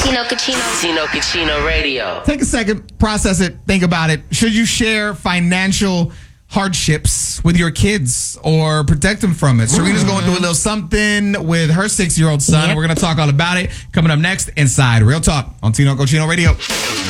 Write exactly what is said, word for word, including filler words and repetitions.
Tino Cucino. Tino Cucino Radio. Take a second, process it, think about it. Should you share financial hardships with your kids or protect them from it? Serena's going through a little something with her six-year-old son. Yep. We're going to talk all about it. Coming up next, Inside Real Talk on Tino Cucino Radio.